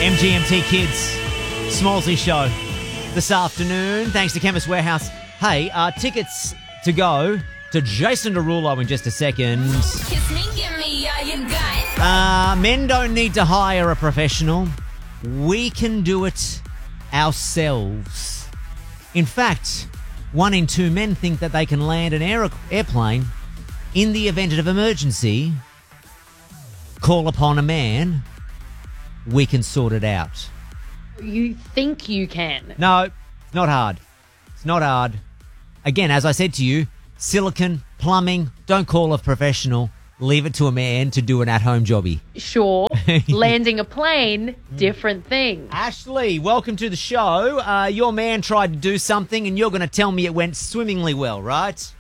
MGMT Kids, Smallsy Show this afternoon. Thanks to Chemist Warehouse. Hey, tickets to go to Jason Derulo in just a second. Kiss me, give me all you got. Men don't need to hire a professional. We can do it ourselves. In fact, 1 in 2 men think that they can land an airplane in the event of emergency. Call upon a man. We can sort it out. You think you can? No, it's not hard. It's not hard. Again, as I said to you, silicon, plumbing, don't call a professional. Leave it to a man to do an at-home jobby. Sure. Landing a plane, different thing. Ashley, welcome to the show. Your man tried to do something and you're going to tell me it went swimmingly well, right?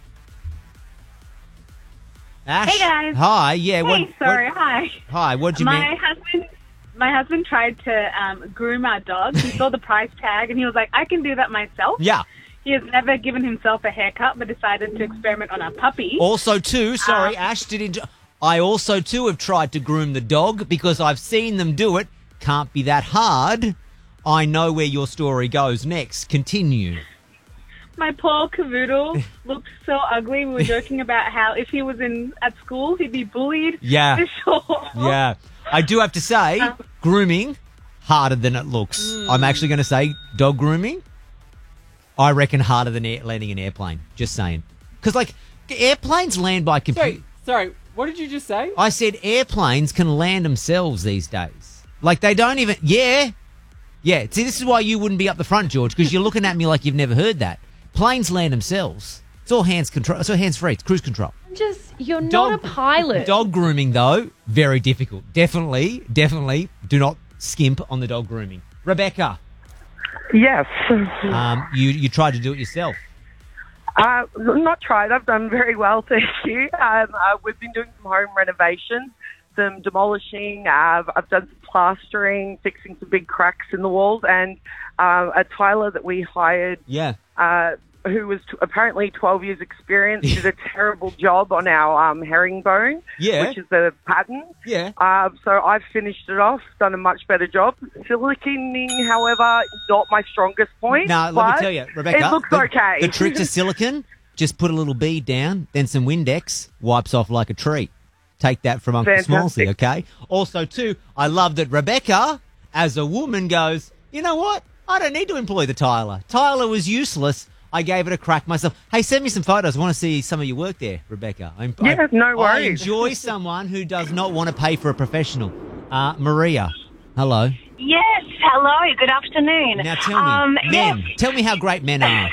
Ash? Hey, guys. Hi, yeah. Hi. Hi, what'd you mean? My husband tried to groom our dog. He saw the price tag and he was like, I can do that myself. Yeah. He has never given himself a haircut but decided to experiment on our puppy. Also, too, Ash didn't. I also, too, have tried to groom the dog because I've seen them do it. Can't be that hard. I know where your story goes next. Continue. My poor cavoodle looked so ugly. We were joking about how if he was at school, he'd be bullied. Yeah. For sure. Yeah. I do have to say, grooming, harder than it looks. I'm actually going to say dog grooming, I reckon harder than landing an airplane. Just saying. Because, like, airplanes land by computer. Sorry, what did you just say? I said airplanes can land themselves these days. Like, they don't even... Yeah. Yeah. See, this is why you wouldn't be up the front, George, because you're looking at me like you've never heard that. Planes land themselves. It's all hands control. It's all hands-free. It's cruise control. You're not a pilot. Dog grooming, though, very difficult. Definitely do not skimp on the dog grooming. Rebecca. Yes. You tried to do it yourself. Not tried. I've done very well, thank you. We've been doing some home renovations, some demolishing. I've done some plastering, fixing some big cracks in the walls, and a tiler that we hired. Yeah. Who was apparently 12 years experience, did a terrible job on our herringbone, which is the pattern. Yeah. So I've finished it off, done a much better job. Siliconing, however, not my strongest point. No, let me tell you, Rebecca. It looks okay. The trick to silicon, just put a little bead down, then some Windex, wipes off like a treat. Take that from Uncle Smallsy, okay? Also, too, I love that Rebecca, as a woman, goes, you know what? I don't need to employ the tiler. Tiler was useless. I gave it a crack myself. Hey, send me some photos. I want to see some of your work there, Rebecca. No worries. I enjoy someone who does not want to pay for a professional. Maria, hello. Yes, hello. Good afternoon. Now tell me, men. Yes. Tell me how great men are.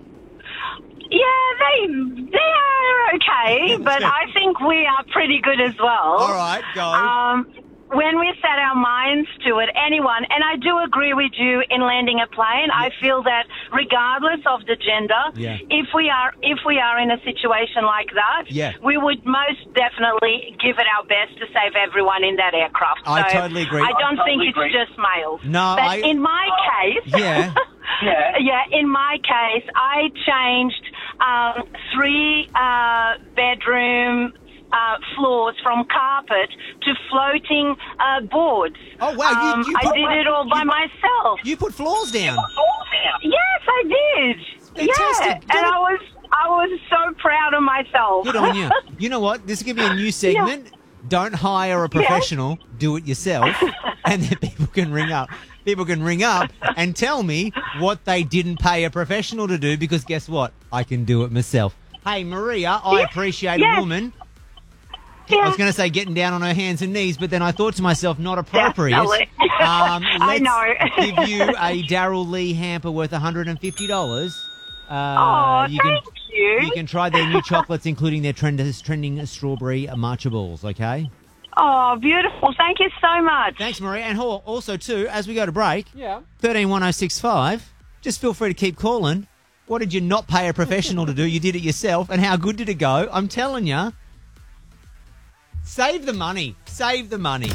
Yeah, they are okay, but I think we are pretty good as well. All right, go. When we set our minds to it, anyone, and I do agree with you in landing a plane, I feel that regardless of the gender, if we are in a situation like that, we would most definitely give it our best to save everyone in that aircraft. I totally agree. I don't think it's just males. No, but in my case, in my case, I changed 3 bedroom floors from carpet to floating boards. Oh, wow. I did it all by myself. You put floors down? Yes, I did. Fantastic. Yeah, and I was so proud of myself. Good on you. You know what? This will give me a new segment. Don't hire a professional. Do it yourself. And then people can ring up. People can ring up and tell me what they didn't pay a professional to do because guess what? I can do it myself. Hey, Maria, I appreciate a woman. I was going to say getting down on her hands and knees, but then I thought to myself, not appropriate. I know. Give you a Darryl Lee hamper worth $150. Thank you. You can try their new chocolates, including their trending strawberry matcha balls, okay? Oh, beautiful. Thank you so much. Thanks, Maria. And also, too, as we go to break, 131065, just feel free to keep calling. What did you not pay a professional to do? You did it yourself. And how good did it go? I'm telling you. Save the money. Save the money.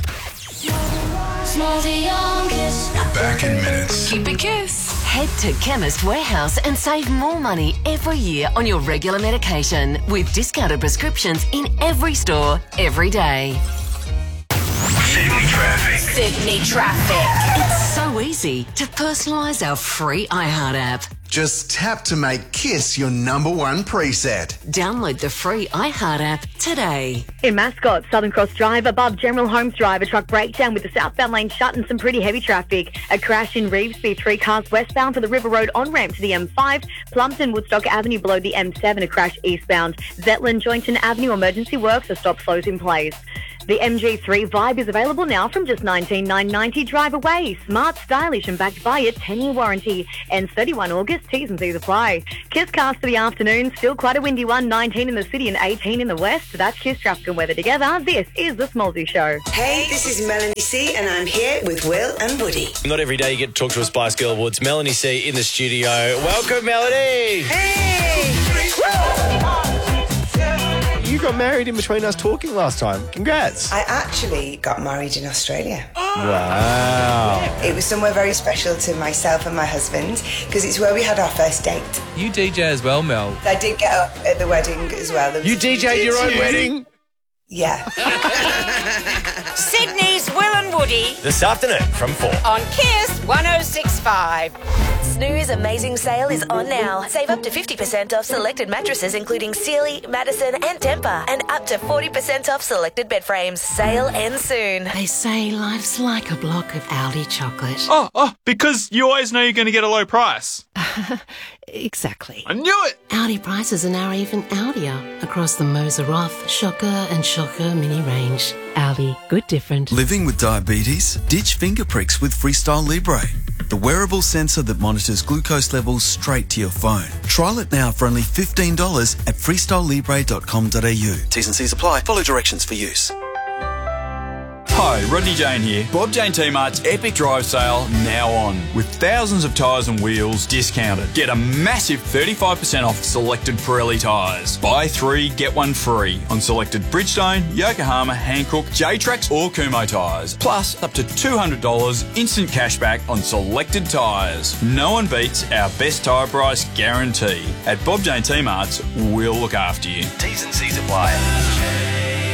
We're back in minutes. Keep it kiss. Head to Chemist Warehouse and save more money every year on your regular medication with discounted prescriptions in every store, every day. Sydney traffic. Sydney traffic. It's so easy to personalise our free iHeart app. Just tap to make Kiss your number one preset. Download the free iHeart app today. In Mascot, Southern Cross Drive, above General Homes Drive, a truck breakdown with the southbound lane shut and some pretty heavy traffic. A crash in Revesby, 3 cars westbound to the River Road on-ramp to the M5. Plumpton, Woodstock Avenue below the M7, a crash eastbound. Zetland, Joynton Avenue, emergency works, a stop slows in place. The MG3 Vibe is available now from just $19,990. Drive away. Smart, stylish and backed by a 10-year warranty. Ends 31 August. T's and C's apply. Kiss cast for the afternoon. Still quite a windy one. 19 in the city and 18 in the west. That's Kiss traffic and weather together. This is The Smallsy Show. Hey, this is Melanie C and I'm here with Will and Woody. Not every day you get to talk to a Spice Girl Woods. Melanie C in the studio. Welcome, Melanie. Hey! You got married in between us talking last time. Congrats. I actually got married in Australia. Wow. It was somewhere very special to myself and my husband because it's where we had our first date. You DJ as well, Mel. I did get up at the wedding as well. You DJ'd your own wedding? Yeah. Sydney's Will and Woody. This afternoon from 4. On Kiss 106.5. Snooze Amazing Sale is on now. Save up to 50% off selected mattresses including Sealy, Madison and Tempur, and up to 40% off selected bed frames. Sale ends soon. They say life's like a block of Aldi chocolate. Oh, because you always know you're going to get a low price. Exactly. I knew it! Aldi prices are now even Aldier across the Moser Roth, Shocker and Shocker mini range. Aldi, good different. Living with diabetes? Ditch finger pricks with Freestyle Libre, the wearable sensor that monitors glucose levels straight to your phone. Trial it now for only $15 at freestylelibre.com.au. T's and C's apply. Follow directions for use. Hi, Rodney Jane here. Bob Jane T-Mart's Epic Drive Sale now on. With thousands of tyres and wheels discounted. Get a massive 35% off selected Pirelli tyres. Buy 3, get 1 free on selected Bridgestone, Yokohama, Hankook, J-Trax or Kumho tyres. Plus up to $200 instant cashback on selected tyres. No one beats our best tyre price guarantee. At Bob Jane T-Mart's, we'll look after you. T's and C's apply.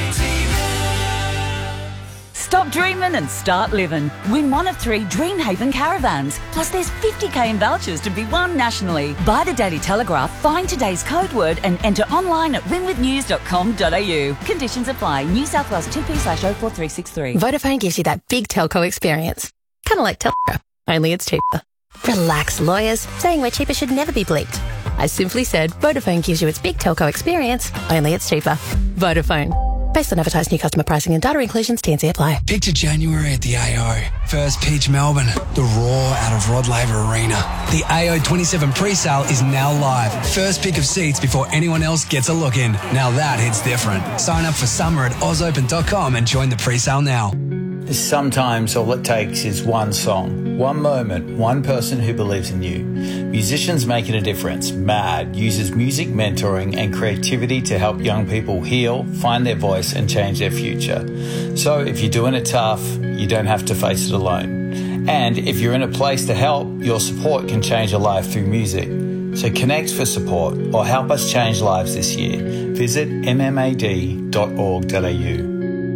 Stop dreaming and start living. Win one of 3 Dreamhaven caravans. Plus there's 50k in vouchers to be won nationally. Buy the Daily Telegraph, find today's code word and enter online at winwithnews.com.au. Conditions apply. New South Wales 2P/04363. Vodafone gives you that big telco experience. Kind of like Telstra, only it's cheaper. Relax, lawyers. Saying we're cheaper should never be bleeped. I simply said Vodafone gives you its big telco experience, only it's cheaper. Vodafone. Based on advertised new customer pricing and data inclusions, T&C apply. Picture January at the AO. First pitch Melbourne. The roar out of Rod Laver Arena. The AO 27 pre-sale is now live. First pick of seats before anyone else gets a look in. Now that hits different. Sign up for summer at ausopen.com and join the pre-sale now. Sometimes all it takes is one song, one moment, one person who believes in you. Musicians Making a Difference, MAD, uses music mentoring and creativity to help young people heal, find their voice and change their future. So if you're doing it tough, you don't have to face it alone. And if you're in a place to help, your support can change a life through music. So connect for support or help us change lives this year. Visit mmad.org.au.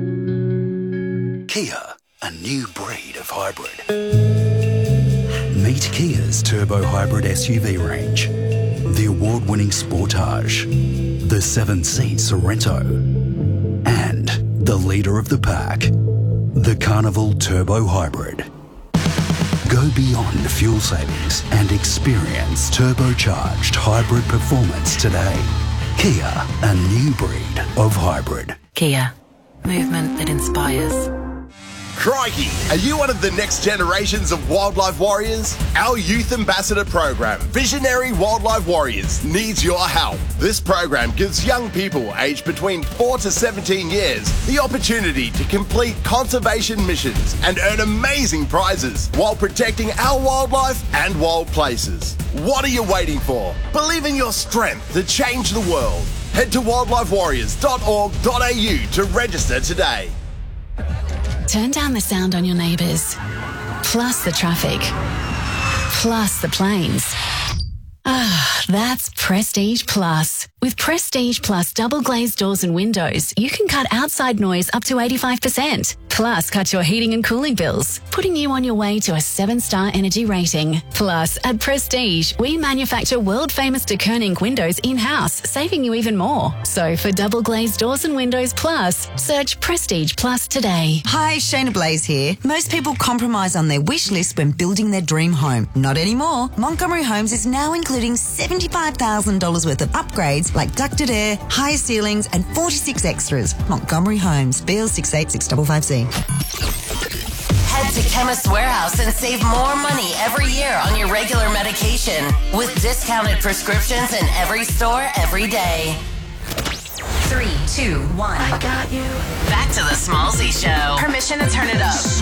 Kia, a new breed of hybrid. Meet Kia's turbo hybrid SUV range. The award-winning Sportage, the 7-seat Sorento, and the leader of the pack, the Carnival Turbo Hybrid. Go beyond fuel savings and experience turbocharged hybrid performance today. Kia, a new breed of hybrid. Kia, movement that inspires. Crikey, are you one of the next generations of wildlife warriors? Our youth ambassador program, Visionary Wildlife Warriors, needs your help. This program gives young people aged between 4 to 17 years the opportunity to complete conservation missions and earn amazing prizes while protecting our wildlife and wild places. What are you waiting for? Believe in your strength to change the world. Head to wildlifewarriors.org.au to register today. Turn down the sound on your neighbours, plus the traffic, plus the planes. That's Prestige Plus. With Prestige Plus double glazed doors and windows, you can cut outside noise up to 85%. Plus, cut your heating and cooling bills, putting you on your way to a 7-star energy rating. Plus, at Prestige, we manufacture world-famous de Koning windows in-house, saving you even more. So for double glazed doors and windows plus, search Prestige Plus today. Hi, Shayna Blaze here. Most people compromise on their wish list when building their dream home. Not anymore. Montgomery Homes is now including $75,000 worth of upgrades like ducted air, higher ceilings and 46 extras. Montgomery Homes, BL 68655C. Head to Chemist Warehouse and save more money every year on your regular medication with discounted prescriptions in every store every day. 3, 2, 1. I got you. Back to the Smallsy Show. Permission to turn it up.